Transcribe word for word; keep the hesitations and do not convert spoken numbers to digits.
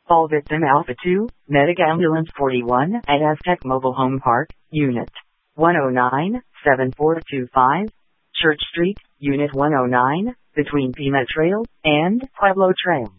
Fall victim Alpha two, Medic Ambulance forty-one at Aztec Mobile Home Park, Unit one oh nine, seven four two five, Church Street, Unit one oh nine, between Pima Trail and Pueblo Trail.